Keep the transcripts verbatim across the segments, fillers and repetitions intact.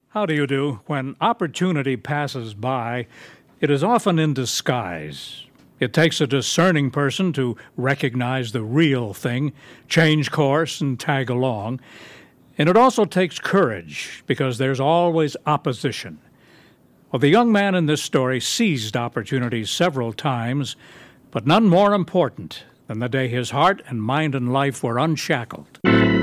How do you do? When opportunity passes by, it is often in disguise. It takes a discerning person to recognize the real thing, change course, and tag along. And it also takes courage, because there's always opposition. Well, the young man in this story seized opportunities several times, but none more important than the day his heart and mind and life were unshackled.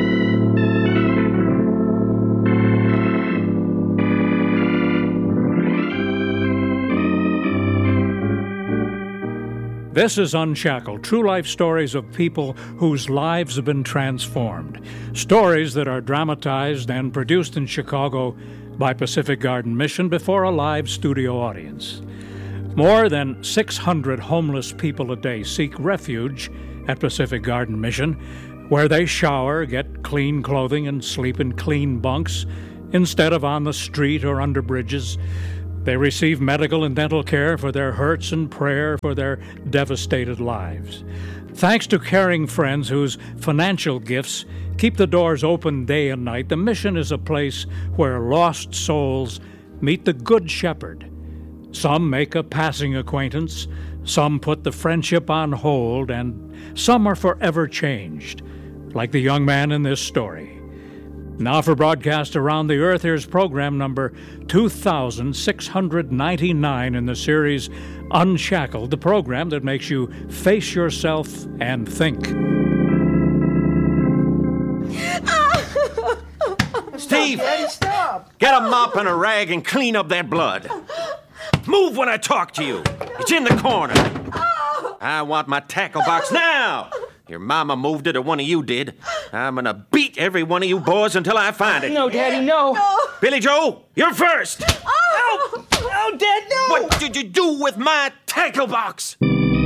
This is Unshackled, true life stories of people whose lives have been transformed. Stories that are dramatized and produced in Chicago by Pacific Garden Mission before a live studio audience. More than six hundred homeless people a day seek refuge at Pacific Garden Mission, where they shower, get clean clothing, and sleep in clean bunks instead of on the street or under bridges. They receive medical and dental care for their hurts and prayer for their devastated lives. Thanks to caring friends whose financial gifts keep the doors open day and night, the mission is a place where lost souls meet the Good Shepherd. Some make a passing acquaintance, some put the friendship on hold, and some are forever changed, like the young man in this story. Now for broadcast around the earth, here's program number two thousand six hundred ninety-nine in the series Unshackled, the program that makes you face yourself and think. Steve! Daddy, stop! Get a mop and a rag and clean up that blood. Move when I talk to you. It's in the corner. I want my tackle box now. Your mama moved it or one of you did. I'm gonna beat every one of you boys until I find it. No, Daddy, no. no. Billy Joe, you're first. Oh, no, no, Dad, no. What did you do with my tackle box?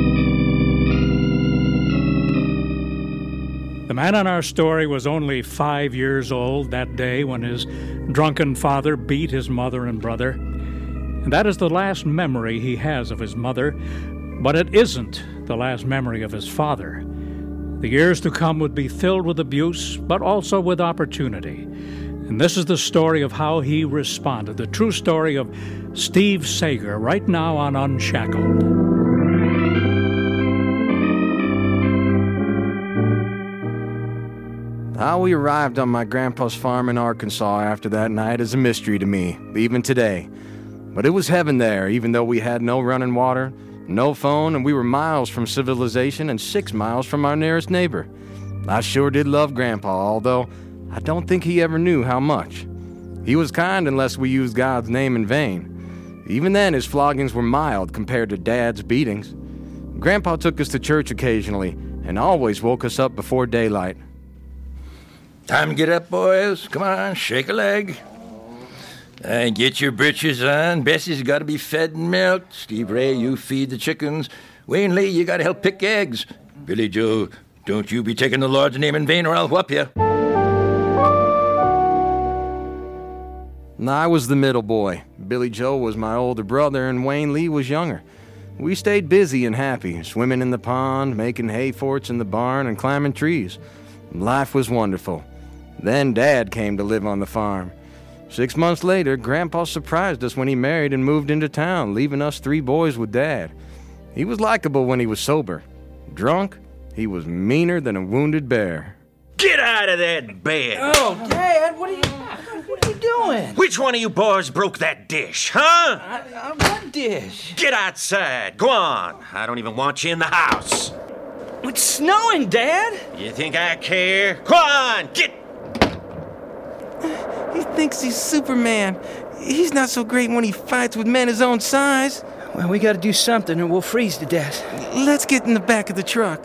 The man in our story was only five years old that day when his drunken father beat his mother and brother. And that is the last memory he has of his mother, but it isn't the last memory of his father. The years to come would be filled with abuse, but also with opportunity. And this is the story of how he responded, the true story of Steve Sager, right now on Unshackled. How we arrived on my grandpa's farm in Arkansas after that night is a mystery to me, even today. But it was heaven there, even though we had no running water, no phone, and we were miles from civilization and six miles from our nearest neighbor. I sure did love Grandpa, although I don't think he ever knew how much. He was kind unless we used God's name in vain. Even then, his floggings were mild compared to Dad's beatings. Grandpa took us to church occasionally and always woke us up before daylight. Time to get up, boys. Come on, shake a leg. And get your britches on. Bessie's got to be fed and milked. Steve Ray, you feed the chickens. Wayne Lee, you got to help pick eggs. Billy Joe, don't you be taking the Lord's name in vain or I'll whoop you. I was the middle boy. Billy Joe was my older brother and Wayne Lee was younger. We stayed busy and happy, swimming in the pond, making hay forts in the barn, and climbing trees. Life was wonderful. Then Dad came to live on the farm. Six months later, Grandpa surprised us when he married and moved into town, leaving us three boys with Dad. He was likable when he was sober. Drunk, he was meaner than a wounded bear. Get out of that bed! Oh, Dad, what are you, what are you doing? Which one of you boys broke that dish, huh? I, I, what dish? Get outside. Go on. I don't even want you in the house. It's snowing, Dad. You think I care? Go on, get... He thinks he's Superman. He's not so great when he fights with men his own size. Well, we got to do something or we'll freeze to death. Let's get in the back of the truck.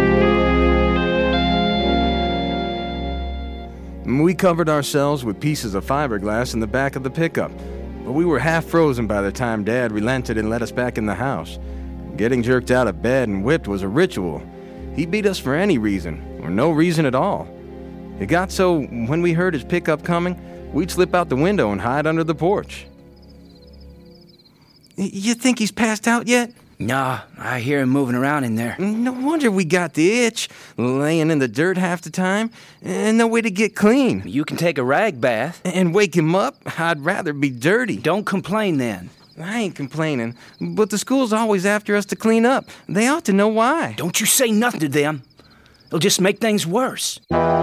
We covered ourselves with pieces of fiberglass in the back of the pickup, but we were half frozen by the time Dad relented and let us back in the house. Getting jerked out of bed and whipped was a ritual. He beat us for any reason, or no reason at all. It got so when we heard his pickup coming, we'd slip out the window and hide under the porch. You think he's passed out yet? Nah, I hear him moving around in there. No wonder we got the itch, laying in the dirt half the time, and no way to get clean. You can take a rag bath. And wake him up? I'd rather be dirty. Don't complain then. I ain't complaining, but the school's always after us to clean up. They ought to know why. Don't you say nothing to them. It'll just make things worse.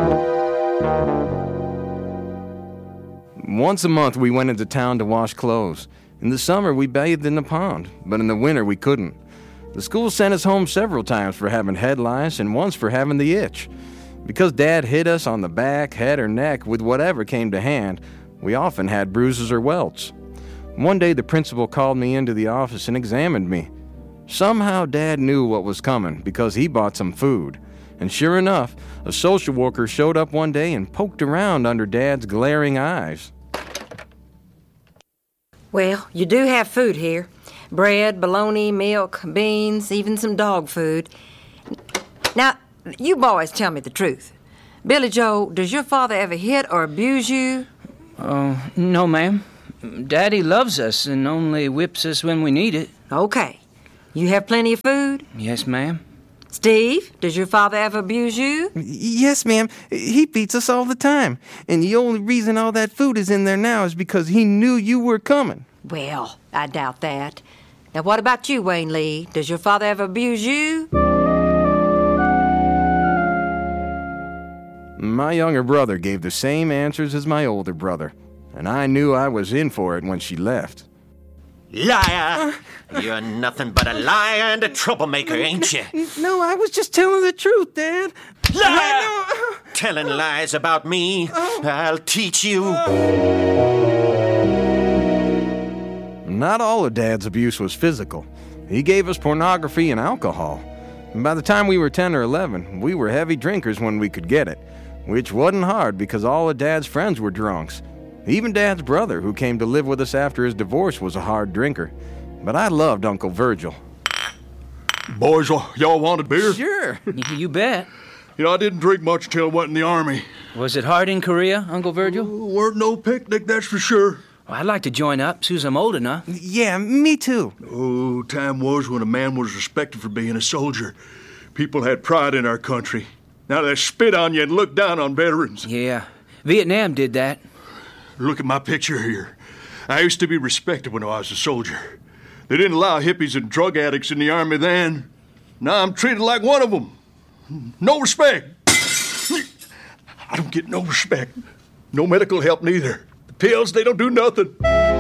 Once a month, we went into town to wash clothes. In the summer, we bathed in the pond, but in the winter, we couldn't. The school sent us home several times for having head lice and once for having the itch. Because Dad hit us on the back, head, or neck with whatever came to hand, we often had bruises or welts. One day, the principal called me into the office and examined me. Somehow, Dad knew what was coming because he bought some food. And sure enough, a social worker showed up one day and poked around under Dad's glaring eyes. Well, you do have food here. Bread, bologna, milk, beans, even some dog food. Now, you boys tell me the truth. Billy Joe, does your father ever hit or abuse you? Oh, no, ma'am. Daddy loves us and only whips us when we need it. Okay. You have plenty of food? Yes, ma'am. Steve, does your father ever abuse you? Yes, ma'am. He beats us all the time. And the only reason all that food is in there now is because he knew you were coming. Well, I doubt that. Now, what about you, Wayne Lee? Does your father ever abuse you? My younger brother gave the same answers as my older brother, and I knew I was in for it when she left. Liar! You're nothing but a liar and a troublemaker, ain't you? No, I was just telling the truth, Dad. Liar! Telling lies about me. I'll teach you. Not all of Dad's abuse was physical. He gave us pornography and alcohol. And by the time we were ten or eleven, we were heavy drinkers when we could get it, which wasn't hard because all of Dad's friends were drunks. Even Dad's brother, who came to live with us after his divorce, was a hard drinker. But I loved Uncle Virgil. Boys, y'all wanted beer? Sure. You bet. You know, I didn't drink much until I went in the Army. Was it hard in Korea, Uncle Virgil? Weren't no picnic, that's for sure. Well, I'd like to join up, soon as I'm old enough. Yeah, me too. Oh, time was when a man was respected for being a soldier. People had pride in our country. Now they spit on you and look down on veterans. Yeah, Vietnam did that. Look at my picture here. I used to be respected when I was a soldier. They didn't allow hippies and drug addicts in the Army then. Now I'm treated like one of them. No respect. I don't get no respect. No medical help neither. The pills, they don't do nothing.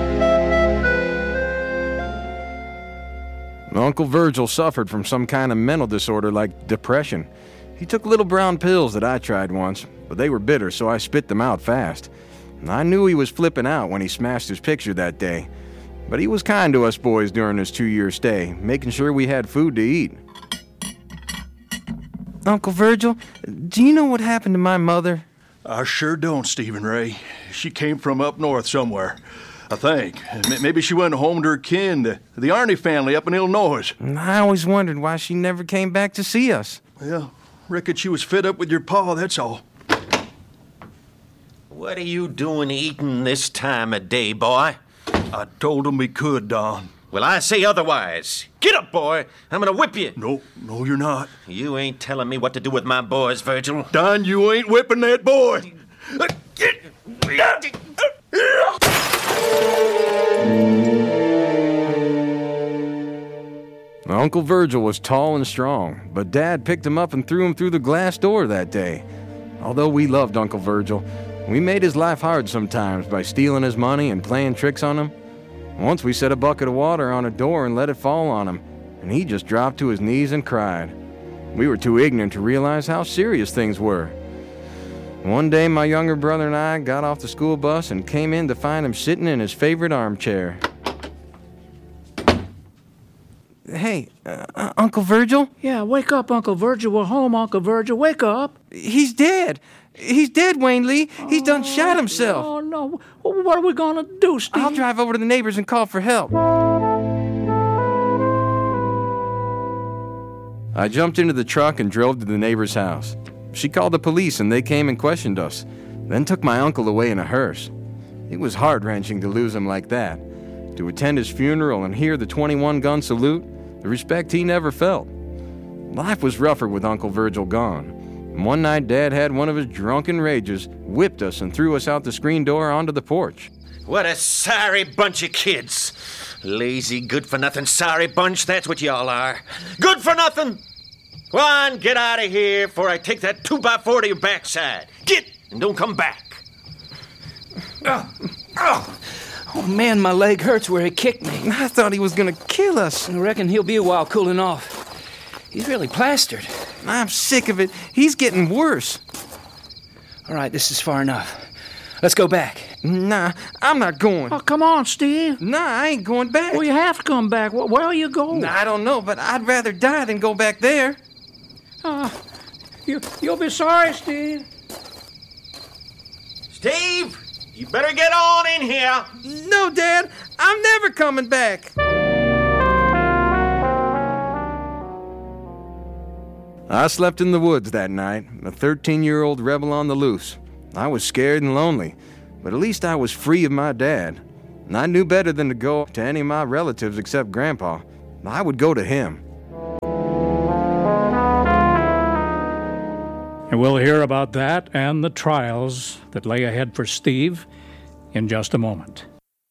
Uncle Virgil suffered from some kind of mental disorder like depression. He took little brown pills that I tried once, but they were bitter, so I spit them out fast. I knew he was flipping out when he smashed his picture that day, but he was kind to us boys during his two-year stay, making sure we had food to eat. Uncle Virgil, do you know what happened to my mother? I sure don't, Stephen Ray. She came from up north somewhere, I think. Maybe she went home to her kin, the, the Arney family up in Illinois. I always wondered why she never came back to see us. Well, reckon she was fed up with your pa, that's all. What are you doing eating this time of day, boy? I told him we could, Don. Well, I say otherwise. Get up, boy. I'm gonna whip you. No, no, you're not. You ain't telling me what to do with my boys, Virgil. Don, you ain't whipping that boy. Uncle Virgil was tall and strong, but Dad picked him up and threw him through the glass door that day. Although we loved Uncle Virgil, we made his life hard sometimes by stealing his money and playing tricks on him. Once we set a bucket of water on a door and let it fall on him, and he just dropped to his knees and cried. We were too ignorant to realize how serious things were. One day, my younger brother and I got off the school bus and came in to find him sitting in his favorite armchair. Hey, uh, Uncle Virgil? Yeah, wake up, Uncle Virgil. We're home, Uncle Virgil. Wake up. He's dead. He's dead, Wayne Lee. He's done shot himself. Oh, no. What are we going to do, Steve? I'll drive over to the neighbors and call for help. I jumped into the truck and drove to the neighbor's house. She called the police and they came and questioned us, then took my uncle away in a hearse. It was heart-wrenching to lose him like that. To attend his funeral and hear the twenty-one gun salute, the respect he never felt. Life was rougher with Uncle Virgil gone. And one night, Dad had one of his drunken rages, whipped us, and threw us out the screen door onto the porch. What a sorry bunch of kids. Lazy, good-for-nothing, sorry bunch, that's what y'all are. Good for nothing! Go on, get out of here before I take that two by four to your backside. Get, and don't come back. Oh, oh. Oh, man, my leg hurts where he kicked me. I thought he was gonna kill us. I reckon he'll be a while cooling off. He's really plastered. I'm sick of it. He's getting worse. All right, this is far enough. Let's go back. Nah, I'm not going. Oh, come on, Steve. Nah, I ain't going back. Well, you have to come back. Where will you go? I don't know, but I'd rather die than go back there. Uh, you, you'll be sorry, Steve. Steve, you better get on in here. No, Dad, I'm never coming back. I slept in the woods that night, a thirteen-year-old rebel on the loose. I was scared and lonely, but at least I was free of my dad. And I knew better than to go to any of my relatives except Grandpa. I would go to him. And we'll hear about that and the trials that lay ahead for Steve in just a moment.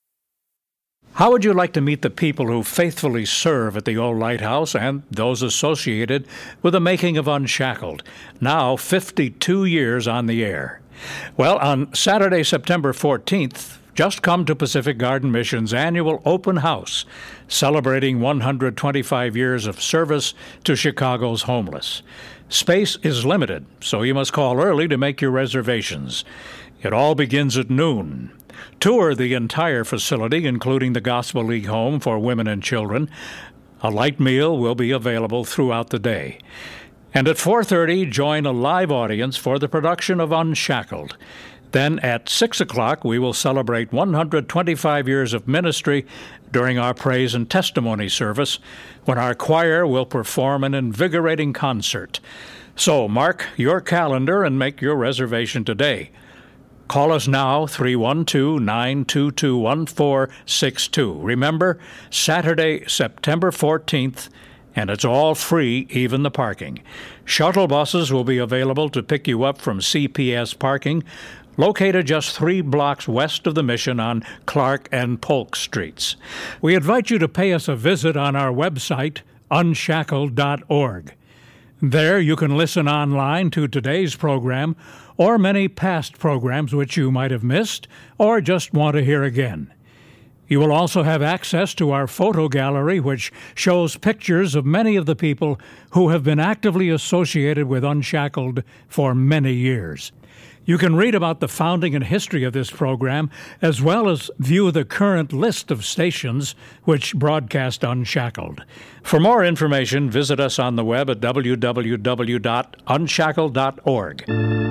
How would you like to meet the people who faithfully serve at the old lighthouse and those associated with the making of Unshackled, now fifty-two years on the air? Well, on Saturday, September fourteenth, just come to Pacific Garden Mission's annual open house, celebrating one hundred twenty-five years of service to Chicago's homeless. Space is limited, so you must call early to make your reservations. It all begins at noon. Tour the entire facility, including the Gospel League home for women and children. A light meal will be available throughout the day. And at four thirty, join a live audience for the production of Unshackled. Then at six o'clock, we will celebrate one hundred twenty-five years of ministry during our praise and testimony service, when our choir will perform an invigorating concert. So mark your calendar and make your reservation today. Call us now, three one two, nine two two, one four six two. Remember, Saturday, September fourteenth, and it's all free, even the parking. Shuttle buses will be available to pick you up from C P S parking, located just three blocks west of the Mission on Clark and Polk Streets. We invite you to pay us a visit on our website, unshackled dot org. There you can listen online to today's program or many past programs which you might have missed or just want to hear again. You will also have access to our photo gallery, which shows pictures of many of the people who have been actively associated with Unshackled for many years. You can read about the founding and history of this program, as well as view the current list of stations which broadcast Unshackled. For more information, visit us on the web at w w w dot unshackled dot org.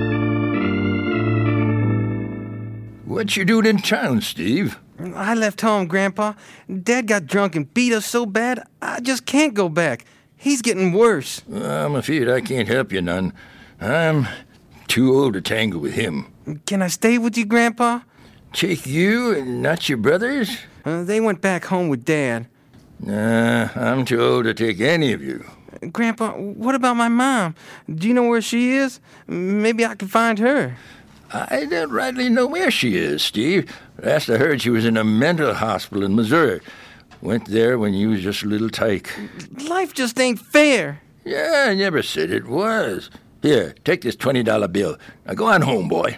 What you doing in town, Steve? I left home, Grandpa. Dad got drunk and beat us so bad, I just can't go back. He's getting worse. I'm afraid I can't help you none. I'm too old to tangle with him. Can I stay with you, Grandpa? Take you and not your brothers? Uh, they went back home with Dad. Nah, I'm too old to take any of you. Grandpa, what about my mom? Do you know where she is? Maybe I can find her. I don't rightly know where she is, Steve. Last I heard, she was in a mental hospital in Missouri. Went there when you was just a little tyke. Life just ain't fair. Yeah, I never said it was. Here, take this twenty dollar bill. Now go on home, boy.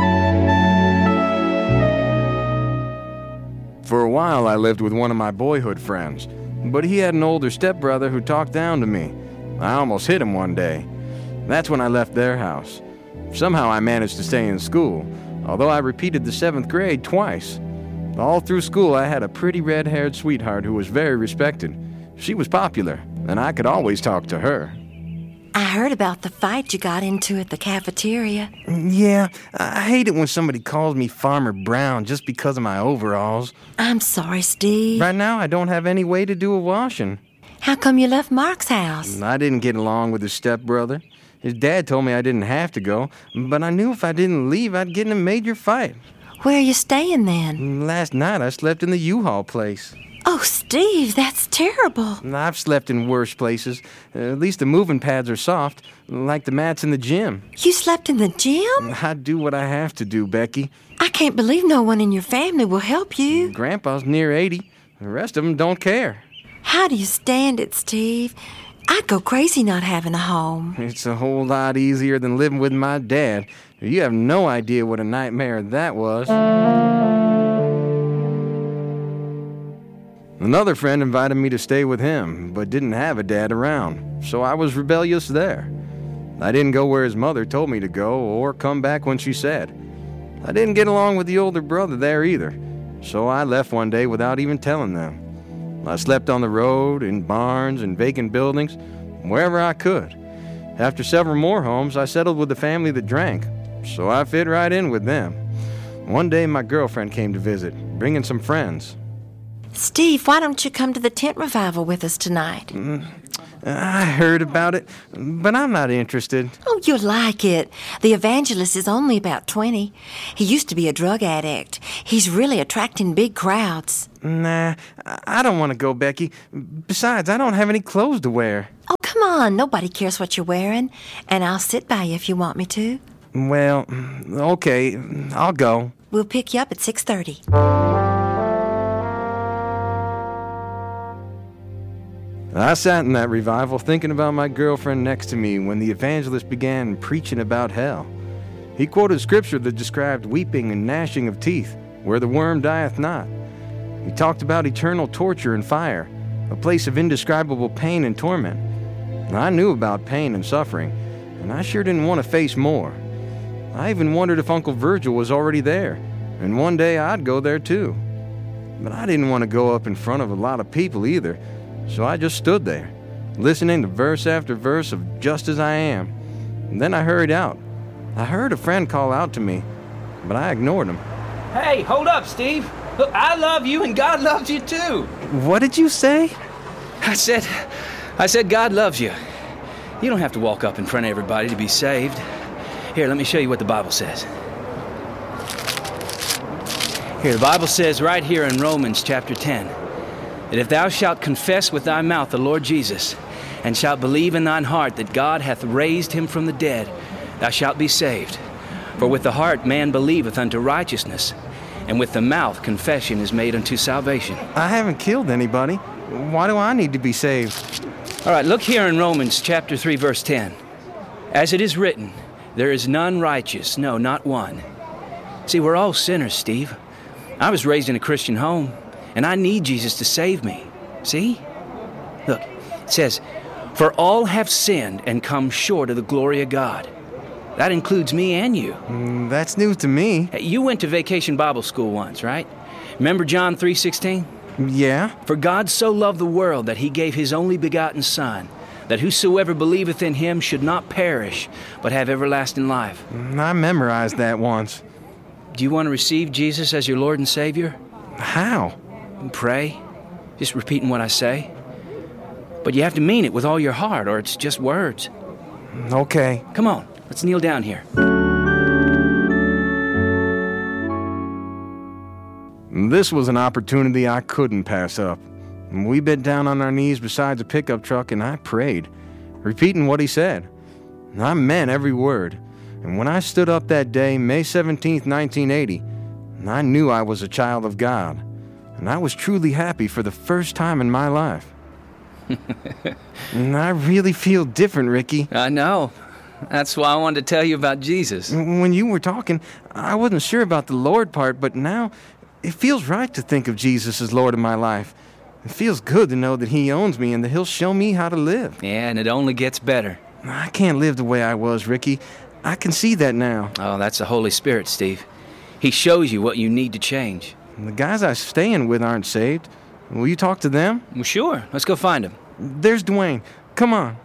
For a while, I lived with one of my boyhood friends, but he had an older stepbrother who talked down to me. I almost hit him one day. That's when I left their house. Somehow I managed to stay in school, although I repeated the seventh grade twice. All through school, I had a pretty red-haired sweetheart who was very respected. She was popular, and I could always talk to her. I heard about the fight you got into at the cafeteria. Yeah, I hate it when somebody calls me Farmer Brown just because of my overalls. I'm sorry, Steve. Right now, I don't have any way to do a washing. How come you left Mark's house? I didn't get along with his stepbrother. His dad told me I didn't have to go, but I knew if I didn't leave, I'd get in a major fight. Where are you staying then? Last night, I slept in the U-Haul place. Oh, Steve, that's terrible. I've slept in worse places. Uh, at least the moving pads are soft, like the mats in the gym. You slept in the gym? I do what I have to do, Becky. I can't believe no one in your family will help you. Grandpa's near eighty. The rest of them don't care. How do you stand it, Steve? I'd go crazy not having a home. It's a whole lot easier than living with my dad. You have no idea what a nightmare that was. Another friend invited me to stay with him, but didn't have a dad around, so I was rebellious there. I didn't go where his mother told me to go or come back when she said. I didn't get along with the older brother there either, so I left one day without even telling them. I slept on the road, in barns and vacant buildings, wherever I could. After several more homes, I settled with a family that drank, so I fit right in with them. One day my girlfriend came to visit, bringing some friends. Steve, why don't you come to the tent revival with us tonight? Mm, I heard about it, but I'm not interested. Oh, you'll like it. The evangelist is only about twenty. He used to be a drug addict. He's really attracting big crowds. Nah, I don't want to go, Becky. Besides, I don't have any clothes to wear. Oh, come on. Nobody cares what you're wearing. And I'll sit by you if you want me to. Well, okay, I'll go. We'll pick you up at six thirty. I sat in that revival thinking about my girlfriend next to me when the evangelist began preaching about hell. He quoted scripture that described weeping and gnashing of teeth, where the worm dieth not. He talked about eternal torture and fire, a place of indescribable pain and torment. I knew about pain and suffering, and I sure didn't want to face more. I even wondered if Uncle Virgil was already there, and one day I'd go there too. But I didn't want to go up in front of a lot of people either, so I just stood there, listening to verse after verse of Just As I Am. And then I hurried out. I heard a friend call out to me, but I ignored him. Hey, hold up, Steve. Look, I love you and God loves you too. What did you say? I said, I said God loves you. You don't have to walk up in front of everybody to be saved. Here, let me show you what the Bible says. Here, the Bible says right here in Romans chapter ten, that if thou shalt confess with thy mouth the Lord Jesus, and shalt believe in thine heart that God hath raised him from the dead, thou shalt be saved. For with the heart man believeth unto righteousness, and with the mouth confession is made unto salvation. I haven't killed anybody. Why do I need to be saved? All right, look here in Romans chapter three, verse ten. As it is written, there is none righteous, no, not one. See, we're all sinners, Steve. I was raised in a Christian home, and I need Jesus to save me. See? Look, it says, for all have sinned and come short of the glory of God. That includes me and you. Mm, that's news to me. Hey, you went to Vacation Bible School once, right? Remember John three sixteen? Yeah. For God so loved the world that he gave his only begotten Son, that whosoever believeth in him should not perish, but have everlasting life. Mm, I memorized that once. Do you want to receive Jesus as your Lord and Savior? How? Pray, just repeating what I say. But you have to mean it with all your heart, or it's just words. Okay. Come on, let's kneel down here. This was an opportunity I couldn't pass up. We bent down on our knees beside the pickup truck and I prayed, repeating what he said. I meant every word. And when I stood up that day, May seventeenth, nineteen eighty, I knew I was a child of God. And I was truly happy for the first time in my life. And I really feel different, Ricky. I know. That's why I wanted to tell you about Jesus. When you were talking, I wasn't sure about the Lord part, but now it feels right to think of Jesus as Lord of my life. It feels good to know that he owns me and that he'll show me how to live. Yeah, and it only gets better. I can't live the way I was, Ricky. I can see that now. Oh, that's the Holy Spirit, Steve. He shows you what you need to change. The guys I'm staying with aren't saved. Will you talk to them? Well, sure. Let's go find them. There's Dwayne. Come on.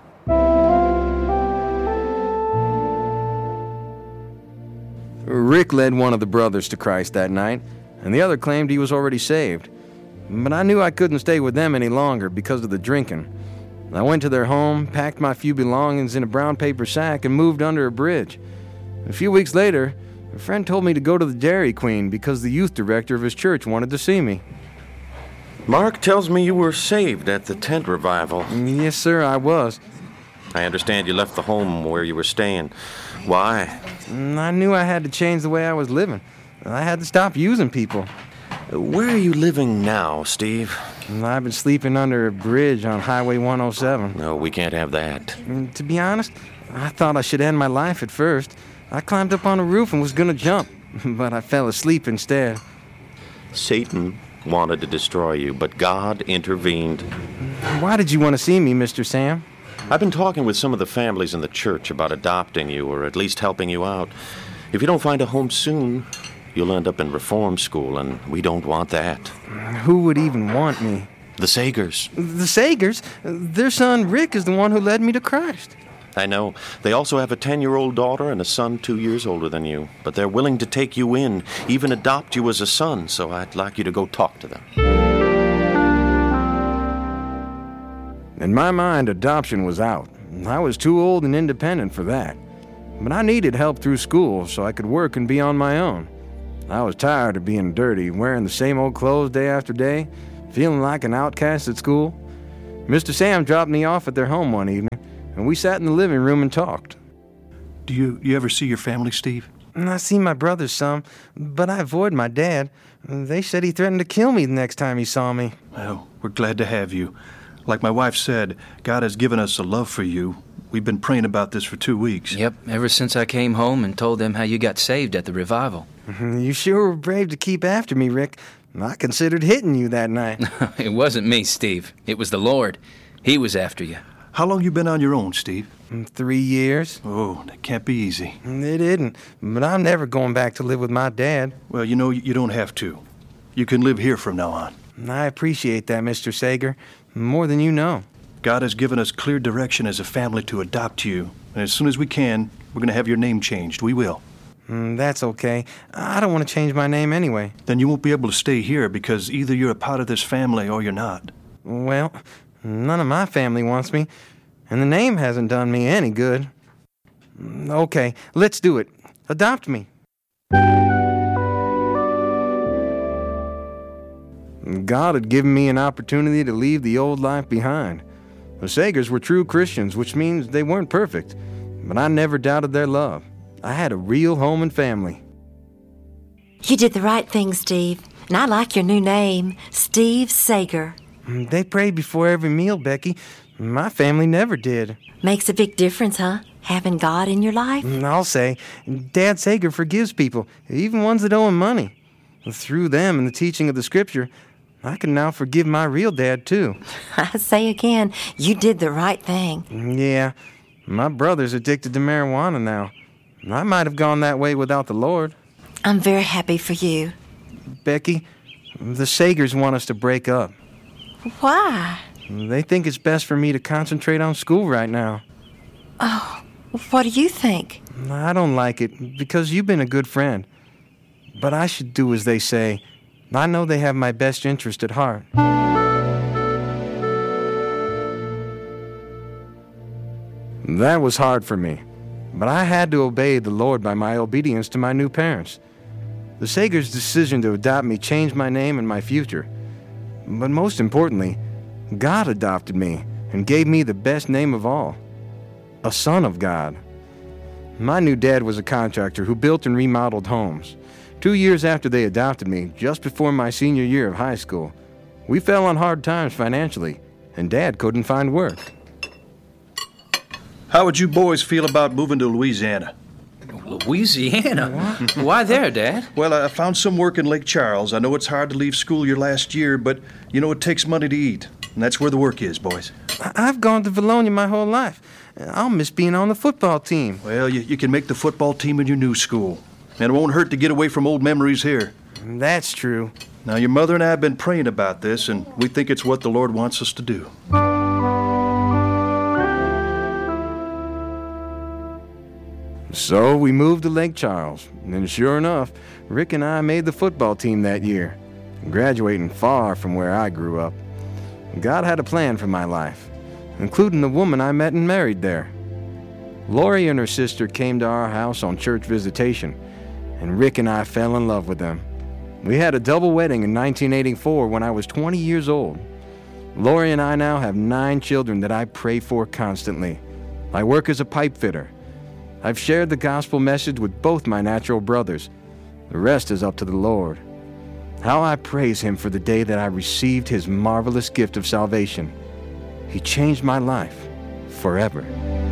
Rick led one of the brothers to Christ that night, and the other claimed he was already saved. But I knew I couldn't stay with them any longer because of the drinking. I went to their home, packed my few belongings in a brown paper sack, and moved under a bridge. A few weeks later, a friend told me to go to the Dairy Queen because the youth director of his church wanted to see me. Mark tells me you were saved at the tent revival. Yes, sir, I was. I understand you left the home where you were staying. Why? I knew I had to change the way I was living. I had to stop using people. Where are you living now, Steve? I've been sleeping under a bridge on Highway one oh seven. No, we can't have that. To be honest, I thought I should end my life at first. I climbed up on a roof and was gonna jump, but I fell asleep instead. Satan wanted to destroy you, but God intervened. Why did you want to see me, Mister Sam? I've been talking with some of the families in the church about adopting you, or at least helping you out. If you don't find a home soon, you'll end up in reform school, and we don't want that. Who would even want me? The Sagers. The Sagers? Their son Rick is the one who led me to Christ. I know. They also have a ten-year-old daughter and a son two years older than you, but they're willing to take you in, even adopt you as a son, so I'd like you to go talk to them. In my mind, adoption was out. I was too old and independent for that. But I needed help through school so I could work and be on my own. I was tired of being dirty, wearing the same old clothes day after day, feeling like an outcast at school. Mister Sam dropped me off at their home one evening, and we sat in the living room and talked. Do you, you ever see your family, Steve? I see my brothers some, but I avoid my dad. They said he threatened to kill me the next time he saw me. Well, we're glad to have you. Like my wife said, God has given us a love for you. We've been praying about this for two weeks. Yep, ever since I came home and told them how you got saved at the revival. You sure were brave to keep after me, Rick. I considered hitting you that night. It wasn't me, Steve. It was the Lord. He was after you. How long you been on your own, Steve? Three years. Oh, that can't be easy. It isn't, but I'm never going back to live with my dad. Well, you know, you don't have to. You can live here from now on. I appreciate that, Mister Sager, more than you know. God has given us clear direction as a family to adopt you, and as soon as we can, we're going to have your name changed. We will. Mm, that's okay. I don't want to change my name anyway. Then you won't be able to stay here because either you're a part of this family or you're not. Well, none of my family wants me, and the name hasn't done me any good. Okay, let's do it. Adopt me. God had given me an opportunity to leave the old life behind. The Sagers were true Christians, which means they weren't perfect, but I never doubted their love. I had a real home and family. You did the right thing, Steve. And I like your new name, Steve Sager. They prayed before every meal, Becky. My family never did. Makes a big difference, huh? Having God in your life? I'll say, Dad Sager forgives people, even ones that owe him money. Through them and the teaching of the Scripture, I can now forgive my real dad, too. I say again, you did the right thing. Yeah, my brother's addicted to marijuana now. I might have gone that way without the Lord. I'm very happy for you. Becky, the Sagers want us to break up. Why? They think it's best for me to concentrate on school right now. Oh, what do you think? I don't like it because you've been a good friend. But I should do as they say. I know they have my best interest at heart. That was hard for me, but I had to obey the Lord by my obedience to my new parents. The Sagers' decision to adopt me changed my name and my future. But most importantly, God adopted me and gave me the best name of all, a son of God. My new dad was a contractor who built and remodeled homes. Two years after they adopted me, just before my senior year of high school, we fell on hard times financially, and Dad couldn't find work. How would you boys feel about moving to Louisiana? Louisiana? Why there, Dad? Well, I found some work in Lake Charles. I know it's hard to leave school your last year, but you know it takes money to eat, and that's where the work is, boys. I've gone to Valonia my whole life. I'll miss being on the football team. Well, you, you can make the football team in your new school. And it won't hurt to get away from old memories here. That's true. Now, your mother and I have been praying about this, and we think it's what the Lord wants us to do. So we moved to Lake Charles, and sure enough, Rick and I made the football team that year, graduating far from where I grew up. God had a plan for my life, including the woman I met and married there. Lori and her sister came to our house on church visitation, and Rick and I fell in love with them. We had a double wedding in nineteen eighty-four when I was twenty years old. Lori and I now have nine children that I pray for constantly. I work as a pipe fitter. I've shared the gospel message with both my natural brothers. The rest is up to the Lord. How I praise Him for the day that I received His marvelous gift of salvation. He changed my life forever.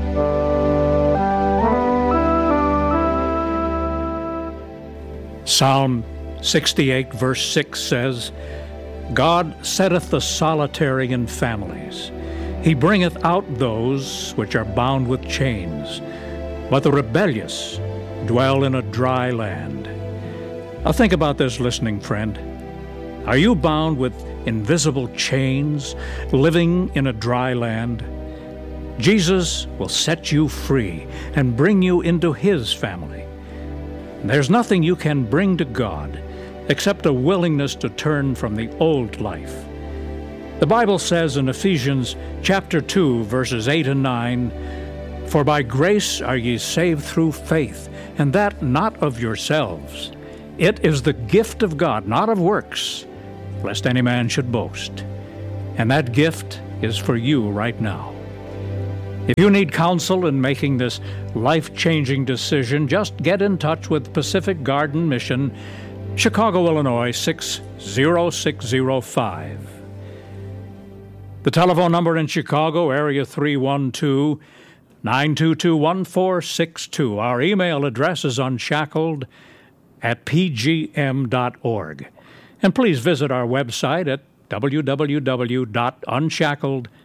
Psalm sixty-eight, verse six says, God setteth the solitary in families. He bringeth out those which are bound with chains. But the rebellious dwell in a dry land. Now think about this, listening friend. Are you bound with invisible chains, living in a dry land? Jesus will set you free and bring you into His family. There's nothing you can bring to God except a willingness to turn from the old life. The Bible says in Ephesians chapter two, verses eight and nine, For by grace are ye saved through faith, and that not of yourselves. It is the gift of God, not of works, lest any man should boast. And that gift is for you right now. If you need counsel in making this life-changing decision, just get in touch with Pacific Garden Mission, Chicago, Illinois, six zero six zero five. The telephone number in Chicago, area three one two, nine two two, one four six two. Our email address is unshackled at p g m dot org. And please visit our website at w w w dot unshackled